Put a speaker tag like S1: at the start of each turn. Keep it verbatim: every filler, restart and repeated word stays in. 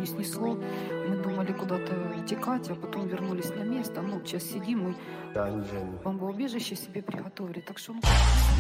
S1: снесло. Мы думали куда-то утекать, а потом вернулись на место. Ну, сейчас сидим, мы
S2: Dungeon.
S1: бомбоубежище себе приготовили. Так что, ну,